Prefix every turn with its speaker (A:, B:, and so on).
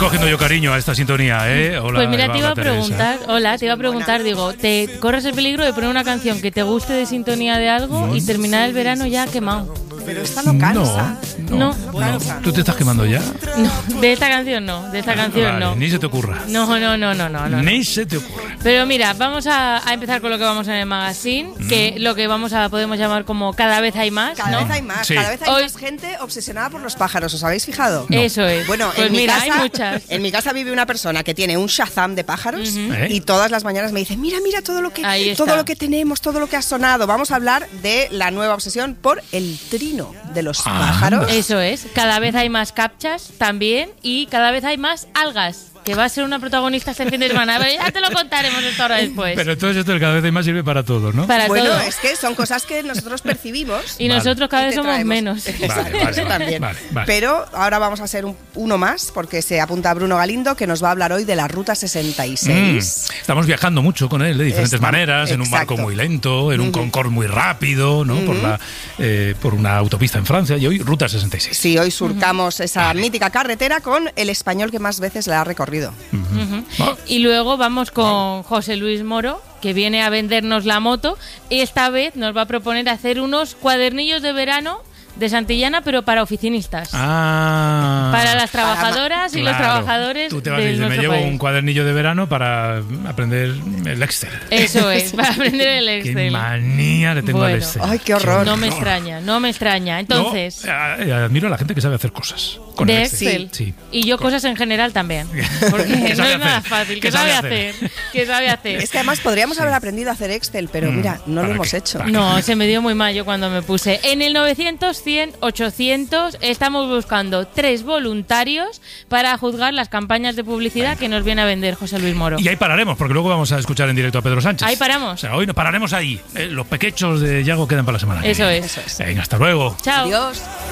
A: cogiendo yo cariño a esta sintonía, ¿eh? Hola,
B: pues mira,
A: Eva,
B: te iba a
A: Teresa.
B: preguntar, digo, ¿te corres el peligro de poner una canción que te guste de sintonía de algo y terminar el verano ya quemado?
C: Pero esta no cansa.
B: No.
A: ¿Tú te estás quemando ya?
B: No, de esta canción no,
A: Vale,
B: no.
A: Ni se te ocurra.
B: No.
A: Ni se te ocurra.
B: Pero mira, vamos a empezar con lo que vamos en el magazine, que lo que podemos llamar como cada vez hay más,
C: Cada
B: ¿no?
C: vez hay más,
A: Sí.
C: cada vez hay
B: Hoy-
C: más gente obsesionada por los pájaros, ¿os habéis fijado?
B: Eso es.
C: Bueno,
B: pues
C: en mi
B: mira,
C: casa,
B: hay muchas.
C: En mi casa vive una persona que tiene un Shazam de pájaros
A: ¿Eh?
C: y todas las mañanas me dice, mira todo lo
B: Ahí
C: que
B: está.
C: tenemos, todo lo que ha sonado. Vamos a hablar de la nueva obsesión por el trino de los pájaros.
B: Eso es. Cada vez hay más captchas también y cada vez hay más algas, que va a ser una protagonista este fin de semana. Pero ya te lo contaremos esto ahora después.
A: Pero entonces esto cada vez hay más sirve para todo, ¿no?
B: Para
C: Bueno,
B: todo.
C: es que son cosas que nosotros percibimos.
B: Y
A: Vale.
B: nosotros cada
C: y
B: vez
C: te
B: somos
C: traemos.
B: menos.
C: Eso también.
A: Vale.
C: Pero ahora vamos a hacer uno más porque se apunta Bruno Galindo, que nos va a hablar hoy de la Ruta 66.
A: Estamos viajando mucho con él de diferentes
C: Estamos-
A: maneras, en un barco
C: exacto.
A: muy lento, en un Concorde muy rápido, ¿no? Por una autopista en Francia, y hoy Ruta 66.
C: Sí, hoy surcamos esa mítica carretera con el español que más veces la ha recorrido.
A: Ah,
B: Y luego vamos con José Luis Moro, que viene a vendernos la moto. Y esta vez nos va a proponer hacer unos cuadernillos de verano de Santillana, pero para oficinistas. Para las trabajadoras y los
A: claro.
B: trabajadores
A: Tú te vas y
B: de
A: dices, me
B: nuestro
A: llevo
B: país.
A: un cuadernillo de verano para aprender el Excel.
B: Eso es, para aprender el
A: Qué
B: Excel.
A: manía le tengo al
B: Bueno.
A: Excel.
C: Ay, qué horror.
B: No me extraña. Entonces,
A: Admiro a la gente que sabe hacer cosas con
B: de
A: el
B: Excel.
A: Sí.
B: Y yo cosas en general también. Porque
A: ¿Qué
B: no
A: sabe
B: es nada
A: hacer?
B: fácil.
A: ¿Qué
B: Que
A: sabe
B: sabe hacer? Que sabe hacer?
C: Es que además podríamos haber aprendido a hacer Excel, pero mira, no lo
A: ¿para
C: hemos
A: qué?
C: hecho.
A: ¿Para
B: No, se me dio muy mal yo cuando me puse. En el 900, 100, 800 estamos buscando 3 voluntarios para juzgar las campañas de publicidad que nos viene a vender José Luis Moro.
A: Y ahí pararemos, porque luego vamos a escuchar en directo a Pedro Sánchez.
B: Ahí paramos.
A: O sea, hoy nos pararemos ahí. Los pequechos de Yago quedan para la semana que
B: Eso
A: viene.
B: es.
A: Venga, hasta luego.
B: Chao.
C: Adiós.